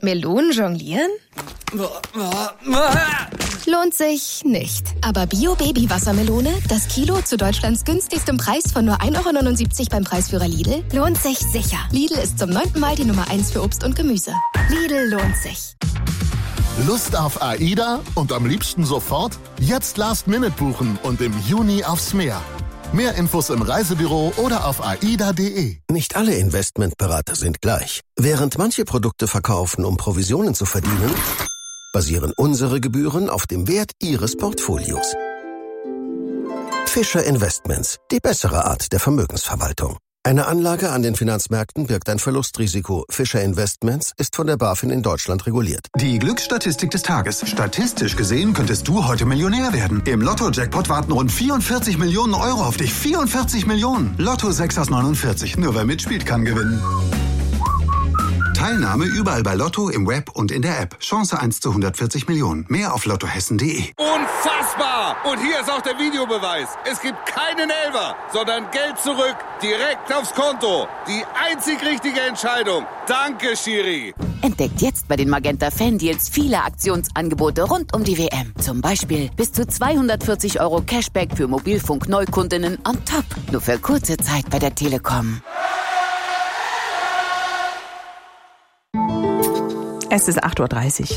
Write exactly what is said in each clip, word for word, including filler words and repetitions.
Mit Melonen jonglieren? Lohnt sich nicht. Aber Bio-Baby-Wassermelone, das Kilo zu Deutschlands günstigstem Preis von nur ein Euro neunundsiebzig beim Preisführer Lidl, lohnt sich sicher. Lidl ist zum neunten Mal die Nummer eins für Obst und Gemüse. Lidl lohnt sich. Lust auf AIDA und am liebsten sofort? Jetzt Last-Minute buchen und im Juni aufs Meer. Mehr Infos im Reisebüro oder auf aida punkt de. Nicht alle Investmentberater sind gleich. Während manche Produkte verkaufen, um Provisionen zu verdienen, basieren unsere Gebühren auf dem Wert Ihres Portfolios. Fischer Investments, die bessere Art der Vermögensverwaltung. Eine Anlage an den Finanzmärkten birgt ein Verlustrisiko. Fischer Investments ist von der BaFin in Deutschland reguliert. Die Glücksstatistik des Tages. Statistisch gesehen könntest du heute Millionär werden. Im Lotto-Jackpot warten rund vierundvierzig Millionen Euro auf dich. vierundvierzig Millionen. Lotto sechs aus neunundvierzig. Nur wer mitspielt, kann gewinnen. Teilnahme überall bei Lotto, im Web und in der App. Chance eins zu hundertvierzig Millionen. Mehr auf lottohessen punkt de. Unfassbar! Und hier ist auch der Videobeweis. Es gibt keinen Elfer, sondern Geld zurück, direkt aufs Konto. Die einzig richtige Entscheidung. Danke, Schiri. Entdeckt jetzt bei den Magenta Fan-Deals viele Aktionsangebote rund um die W M. Zum Beispiel bis zu zweihundertvierzig Euro Cashback für Mobilfunk-Neukundinnen on top. Nur für kurze Zeit bei der Telekom. Es ist acht Uhr dreißig.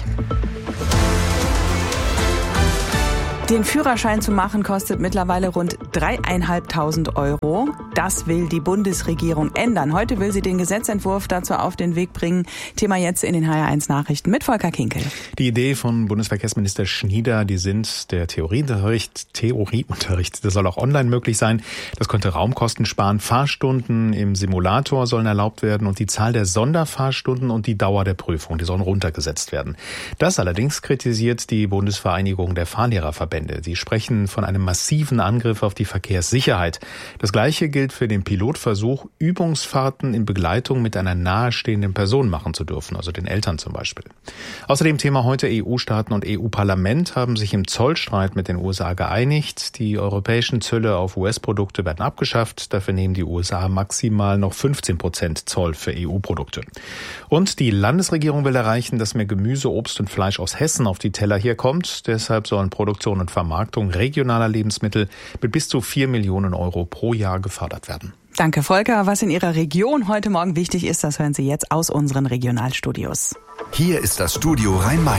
Den Führerschein zu machen kostet mittlerweile rund dreieinhalbtausend Euro. Das will die Bundesregierung ändern. Heute will sie den Gesetzentwurf dazu auf den Weg bringen. Thema jetzt in den H R eins Nachrichten mit Volker Kinkel. Die Idee von Bundesverkehrsminister Schnieder, die sind der Theorieunterricht, Theorieunterricht, das soll auch online möglich sein. Das könnte Raumkosten sparen. Fahrstunden im Simulator sollen erlaubt werden und die Zahl der Sonderfahrstunden und die Dauer der Prüfung, die sollen runtergesetzt werden. Das allerdings kritisiert die Bundesvereinigung der Fahrlehrerverbände. Sie sprechen von einem massiven Angriff auf die Verkehrssicherheit. Das Gleiche gilt für den Pilotversuch, Übungsfahrten in Begleitung mit einer nahestehenden Person machen zu dürfen, also den Eltern zum Beispiel. Außerdem Thema heute: E U-Staaten und E U-Parlament haben sich im Zollstreit mit den U S A geeinigt. Die europäischen Zölle auf U S-Produkte werden abgeschafft. Dafür nehmen die U S A maximal noch fünfzehn Prozent Zoll für E U-Produkte. Und die Landesregierung will erreichen, dass mehr Gemüse, Obst und Fleisch aus Hessen auf die Teller hier kommt. Deshalb sollen Produktion und Vermarktung regionaler Lebensmittel mit bis zu vier Millionen Euro pro Jahr gefördert werden. Danke, Volker. Was in Ihrer Region heute Morgen wichtig ist, das hören Sie jetzt aus unseren Regionalstudios. Hier ist das Studio Rhein-Main.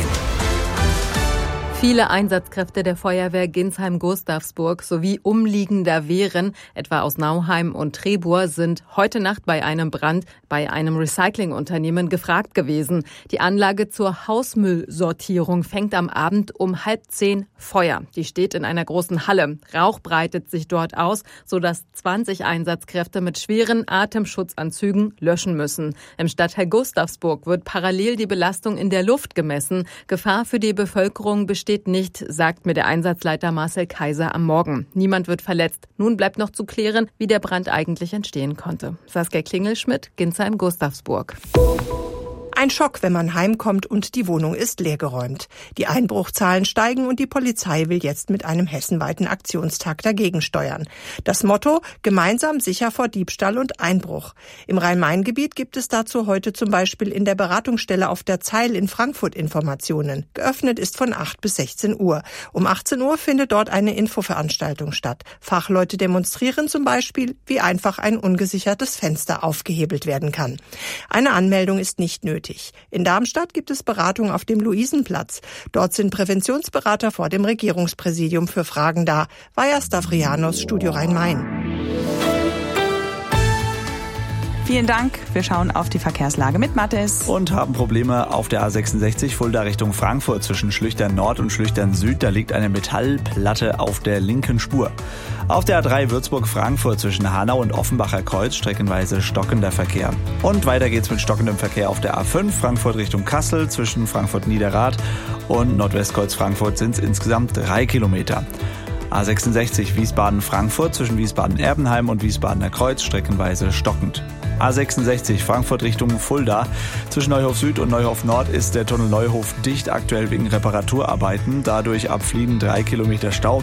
Viele Einsatzkräfte der Feuerwehr Ginsheim-Gustavsburg sowie umliegender Wehren, etwa aus Nauheim und Trebur, sind heute Nacht bei einem Brand bei einem Recyclingunternehmen gefragt gewesen. Die Anlage zur Hausmüllsortierung fängt am Abend um halb zehn Feuer. Die steht in einer großen Halle. Rauch breitet sich dort aus, sodass zwanzig Einsatzkräfte mit schweren Atemschutzanzügen löschen müssen. Im Stadtteil Gustavsburg wird parallel die Belastung in der Luft gemessen. Gefahr für die Bevölkerung besteht nicht, sagt mir der Einsatzleiter Marcel Kaiser am Morgen. Niemand wird verletzt. Nun bleibt noch zu klären, wie der Brand eigentlich entstehen konnte. Saskia Klingelschmidt, Ginsheim-Gustavsburg. Ein Schock, wenn man heimkommt und die Wohnung ist leergeräumt. Die Einbruchzahlen steigen und die Polizei will jetzt mit einem hessenweiten Aktionstag dagegen steuern. Das Motto: gemeinsam sicher vor Diebstahl und Einbruch. Im Rhein-Main-Gebiet gibt es dazu heute zum Beispiel in der Beratungsstelle auf der Zeil in Frankfurt Informationen. Geöffnet ist von acht bis sechzehn Uhr. Um achtzehn Uhr findet dort eine Infoveranstaltung statt. Fachleute demonstrieren zum Beispiel, wie einfach ein ungesichertes Fenster aufgehebelt werden kann. Eine Anmeldung ist nicht nötig. In Darmstadt gibt es Beratung auf dem Luisenplatz. Dort sind Präventionsberater vor dem Regierungspräsidium für Fragen da. Vaja Stavrianos, Studio Rhein-Main. Vielen Dank. Wir schauen auf die Verkehrslage mit Mathis. Und haben Probleme auf der A sechsundsechzig Fulda Richtung Frankfurt zwischen Schlüchtern Nord und Schlüchtern Süd. Da liegt eine Metallplatte auf der linken Spur. Auf der A drei Würzburg-Frankfurt zwischen Hanau und Offenbacher Kreuz streckenweise stockender Verkehr. Und weiter geht's mit stockendem Verkehr auf der A fünf Frankfurt Richtung Kassel zwischen Frankfurt-Niederrad und Nordwestkreuz-Frankfurt sind es insgesamt drei Kilometer. A sechsundsechzig Wiesbaden-Frankfurt zwischen Wiesbaden-Erbenheim und Wiesbadener Kreuz streckenweise stockend. A sechsundsechzig Frankfurt Richtung Fulda. Zwischen Neuhof Süd und Neuhof Nord ist der Tunnel Neuhof dicht, aktuell wegen Reparaturarbeiten. Dadurch ab Flieden drei Kilometer Stau.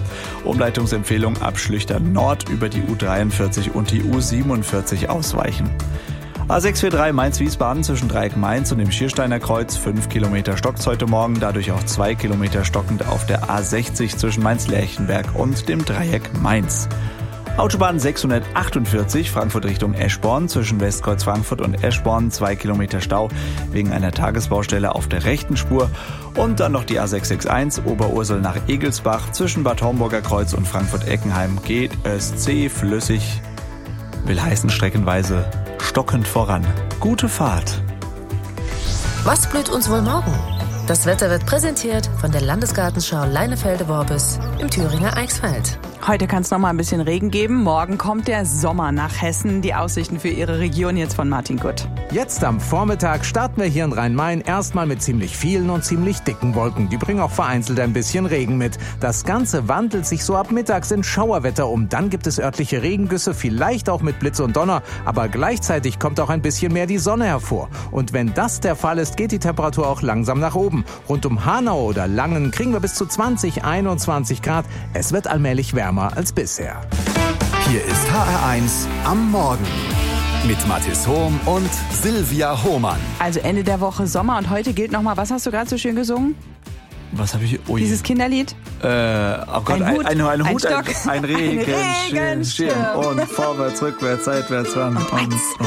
Umleitungsempfehlung ab Schlüchtern Nord über die U dreiundvierzig und die U siebenundvierzig ausweichen. A sechs vier drei Mainz-Wiesbaden zwischen Dreieck-Mainz und dem Schiersteiner Kreuz. fünf Kilometer stockt heute Morgen, dadurch auch zwei Kilometer stockend auf der A sechzig zwischen Mainz-Lerchenberg und dem Dreieck Mainz. Autobahn sechshundertachtundvierzig, Frankfurt Richtung Eschborn, zwischen Westkreuz Frankfurt und Eschborn, zwei Kilometer Stau wegen einer Tagesbaustelle auf der rechten Spur. Und dann noch die A sechs sechs eins, Oberursel nach Egelsbach, zwischen Bad Homburger Kreuz und Frankfurt-Eckenheim geht es zähflüssig, will heißen streckenweise stockend voran. Gute Fahrt. Was blüht uns wohl morgen? Das Wetter wird präsentiert von der Landesgartenschau Leinefelde-Worbis im Thüringer Eichsfeld. Heute kann es noch mal ein bisschen Regen geben. Morgen kommt der Sommer nach Hessen. Die Aussichten für Ihre Region jetzt von Martin Gutt. Jetzt am Vormittag starten wir hier in Rhein-Main erstmal mit ziemlich vielen und ziemlich dicken Wolken. Die bringen auch vereinzelt ein bisschen Regen mit. Das Ganze wandelt sich so ab mittags in Schauerwetter um. Dann gibt es örtliche Regengüsse, vielleicht auch mit Blitz und Donner. Aber gleichzeitig kommt auch ein bisschen mehr die Sonne hervor. Und wenn das der Fall ist, geht die Temperatur auch langsam nach oben. Rund um Hanau oder Langen kriegen wir bis zu zwanzig, einundzwanzig Grad. Es wird allmählich wärmer als bisher. Hier ist H R eins am Morgen mit Mathis Hohm und Silvia Hohmann. Also Ende der Woche Sommer und heute gilt noch mal, was hast du gerade so schön gesungen? Was habe ich? Oh je. Dieses Kinderlied? Äh, oh Gott, ein Hut, ein, ein, ein, Hut, ein, ein, ein Regenschirm Regenschirm und vorwärts, rückwärts, seitwärts, ran. Und eins.